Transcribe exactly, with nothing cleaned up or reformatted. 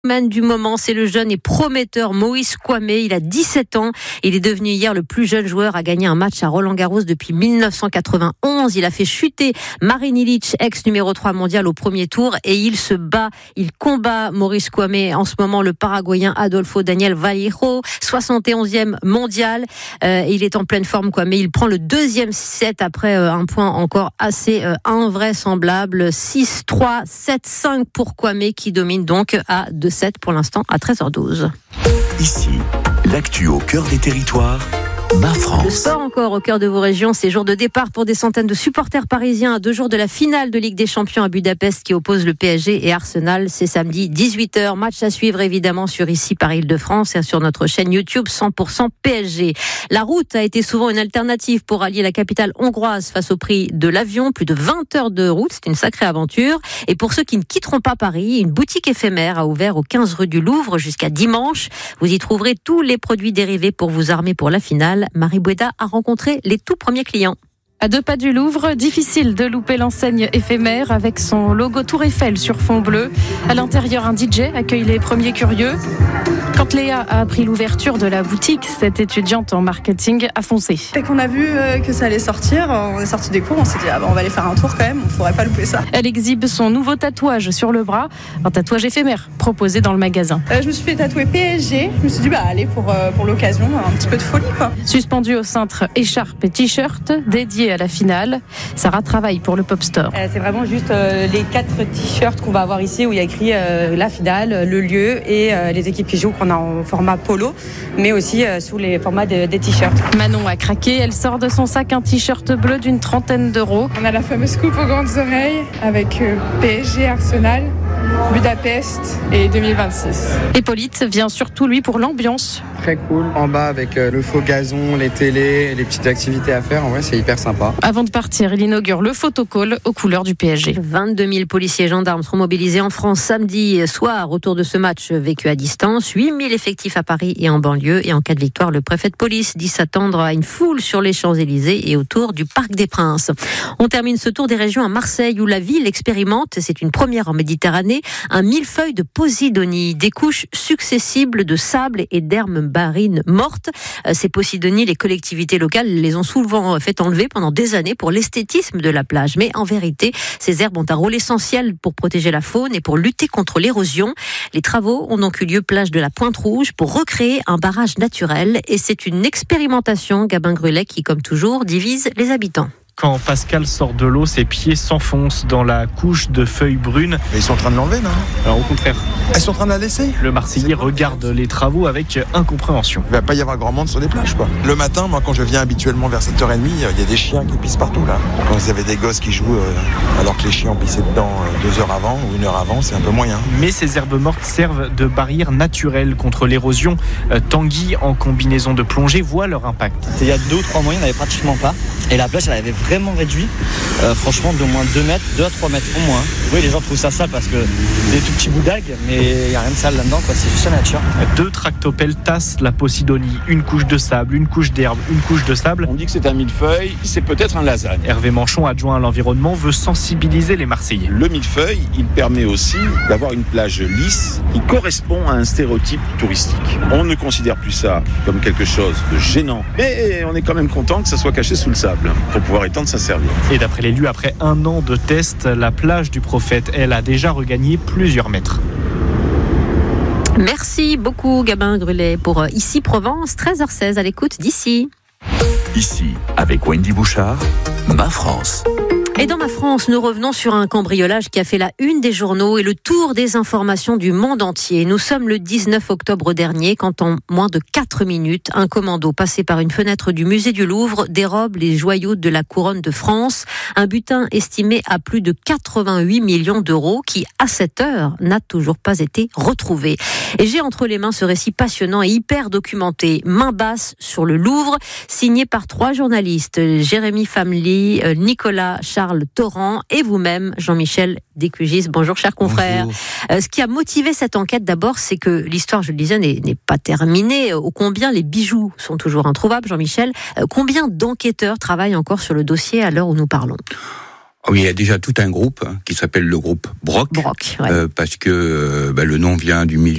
Man du moment, c'est le jeune et prometteur Maurice Kwame. Il a dix-sept ans. Il est devenu hier le plus jeune joueur à gagner un match à Roland-Garros depuis dix-neuf cent quatre-vingt-onze. Il a fait chuter Marin Ilić, ex numéro trois mondial au premier tour, et il se bat, il combat Maurice Kwame. En ce moment, le Paraguayen Adolfo Daniel Vallejo, soixante et onzième mondial. Euh, il est en pleine forme, Kwame. Il prend le deuxième set après euh, un point encore assez euh, invraisemblable. six trois, sept cinq pour Kwame qui domine donc à deux sept pour l'instant à treize heures douze. Ici, l'actu au cœur des territoires. Ma France. Le sport encore au cœur de vos régions, c'est jour de départ pour des centaines de supporters parisiens à deux jours de la finale de Ligue des Champions à Budapest qui oppose le P S G et Arsenal. C'est samedi dix-huit heures. Match à suivre évidemment sur Ici Paris Île-de-France et sur notre chaîne YouTube cent pour cent P S G. La route a été souvent une alternative pour allier la capitale hongroise face au prix de l'avion. Plus de vingt heures de route, c'est une sacrée aventure. Et pour ceux qui ne quitteront pas Paris, une boutique éphémère a ouvert au quinze rue du Louvre jusqu'à dimanche. Vous y trouverez tous les produits dérivés pour vous armer pour la finale. Marie Boueda a rencontré les tout premiers clients. À deux pas du Louvre, difficile de louper l'enseigne éphémère avec son logo Tour Eiffel sur fond bleu. À l'intérieur, un D J accueille les premiers curieux. Quand Léa a appris l'ouverture de la boutique, cette étudiante en marketing a foncé. Dès qu'on a vu que ça allait sortir, on est sorti des cours, on s'est dit ah ben on va aller faire un tour quand même, on ne faudrait pas louper ça. Elle exhibe son nouveau tatouage sur le bras, un tatouage éphémère proposé dans le magasin. Euh, je me suis fait tatouer P S G, je me suis dit bah allez pour, euh, pour l'occasion, un petit peu de folie quoi. Suspendu au cintre, écharpe et t-shirt dédié à la finale. Sarah travaille pour le Pop Store. Euh, c'est vraiment juste euh, les quatre t-shirts qu'on va avoir ici où il y a écrit euh, la finale, le lieu et euh, les équipes qui jouent qu'on a en format polo, mais aussi euh, sous les formats de, des t-shirts. Manon a craqué, elle sort de son sac un t-shirt bleu d'une trentaine d'euros. On a la fameuse coupe aux grandes oreilles avec euh, P S G, Arsenal, Budapest et deux mille vingt-six. Hippolyte vient surtout lui pour l'ambiance. Très cool, en bas avec euh, le faux gazon, les télés, les petites activités à faire, en vrai c'est hyper sympa. Avant de partir, il inaugure le photocall aux couleurs du P S G. vingt-deux mille policiers et gendarmes seront mobilisés en France samedi soir autour de ce match vécu à distance. huit mille effectifs à Paris et en banlieue. Et en cas de victoire, le préfet de police dit s'attendre à une foule sur les Champs-Élysées et autour du Parc des Princes. On termine ce tour des régions à Marseille où la ville expérimente, c'est une première en Méditerranée, un millefeuille de Posidonie, des couches successibles de sable et d'herbes marines mortes. Ces Posidonies, les collectivités locales les ont souvent fait enlever pendant des années pour l'esthétisme de la plage. Mais en vérité, ces herbes ont un rôle essentiel pour protéger la faune et pour lutter contre l'érosion. Les travaux ont donc eu lieu plage de la Pointe-Rouge pour recréer un barrage naturel. Et c'est une expérimentation, Gabin Grulet, qui, comme toujours, divise les habitants. Quand Pascal sort de l'eau, ses pieds s'enfoncent dans la couche de feuilles brunes. Mais ils sont en train de l'enlever, non ? Alors au contraire. Ils sont en train de la laisser ? Le Marseillais regarde les travaux avec incompréhension. Il va pas y avoir grand monde sur les plages, quoi. Le matin, moi, quand je viens habituellement vers sept heures trente, il y a des chiens qui pissent partout, là. Quand vous avez des gosses qui jouent euh, alors que les chiens ont pissé dedans euh, deux heures avant ou une heure avant, c'est un peu moyen. Mais ces herbes mortes servent de barrière naturelle contre l'érosion. Euh, Tanguy, en combinaison de plongée, voit leur impact. Il y a deux ou trois mois, il n'y en avait pratiquement pas. Et la plage, elle avait vraiment réduit. Euh, franchement, d'au moins deux mètres, deux à trois mètres au moins. Oui, les gens trouvent ça sale parce que c'est des tout petits bouts d'algues, mais il n'y a rien de sale là-dedans, quoi. C'est juste la nature. Deux tractopelles tassent la Posidonie. Une couche de sable, une couche d'herbe, une couche de sable. On dit que c'est un millefeuille, c'est peut-être un lasagne. Hervé Manchon, adjoint à l'environnement, veut sensibiliser les Marseillais. Le millefeuille, il permet aussi d'avoir une plage lisse qui correspond à un stéréotype touristique. On ne considère plus ça comme quelque chose de gênant, mais on est quand même content que ça soit caché sous le sable pour pouvoir étendre sa serviette. Et d'après l'élu, après un an de tests, la plage du Prophète, elle, a déjà regagné plusieurs mètres. Merci beaucoup Gabin Grulet pour Ici Provence, treize heures seize à l'écoute d'Ici. Ici, avec Wendy Bouchard, Ma France. Et dans Ma France, nous revenons sur un cambriolage qui a fait la une des journaux et le tour des informations du monde entier. Nous sommes le dix-neuf octobre dernier quand en moins de quatre minutes, un commando passé par une fenêtre du musée du Louvre dérobe les joyaux de la couronne de France. Un butin estimé à plus de quatre-vingt-huit millions d'euros qui, à cette heure, n'a toujours pas été retrouvé. Et j'ai entre les mains ce récit passionnant et hyper documenté, main basse sur le Louvre, signé par trois journalistes, Jérémy Famely, Nicolas Charles Torrent et vous-même, Jean-Michel Descugis. Bonjour, chers confrères. Bonjour. Euh, ce qui a motivé cette enquête, d'abord, c'est que l'histoire, je le disais, n'est, n'est pas terminée. Ô combien les bijoux sont toujours introuvables, Jean-Michel. Euh, combien d'enquêteurs travaillent encore sur le dossier à l'heure où nous parlons ? Oui, il y a déjà tout un groupe hein, qui s'appelle le groupe Broc, Broc ouais. euh, parce que euh, bah, le nom vient du milieu